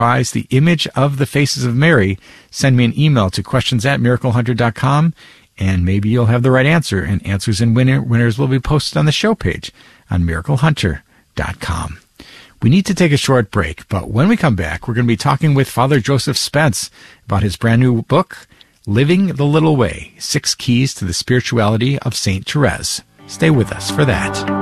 the image of the faces of Mary, send me an email to questions@miraclehunter.com, and maybe you'll have the right answer, and answers and winners will be posted on the show page on miraclehunter.com. We need to take a short break, but when we come back, we're going to be talking with Father Joseph Spence about his brand new book, Living the Little Way, 6 Keys to the Spirituality of St. Therese. Stay with us for that.